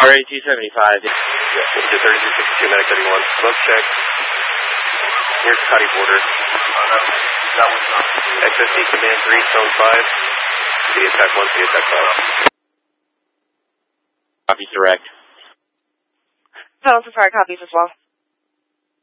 RAT-75. Yeah, into 3262, medic 31. Smoke check. Here's Cuddy border. That one's not. XSC command 3, zone 5. City attack 1, city attack 5. Copies direct. Zone for fire copies as well.